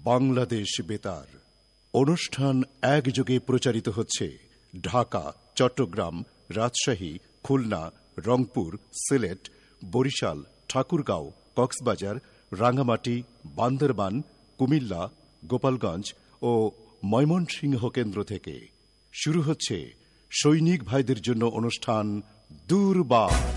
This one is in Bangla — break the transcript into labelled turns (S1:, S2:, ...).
S1: বাংলাদেশ বেতার। অনুষ্ঠান একযোগে প্রচারিত হচ্ছে ঢাকা, চট্টগ্রাম, রাজশাহী, খুলনা, রংপুর, সিলেট, বরিশাল, ঠাকুরগাঁও, কক্সবাজার, রাঙ্গামাটি, বান্দরবান, কুমিল্লা, গোপালগঞ্জ ও ময়মনসিংহ কেন্দ্র থেকে। শুরু হচ্ছে সৈনিক ভাইদের জন্য অনুষ্ঠান দূরবার।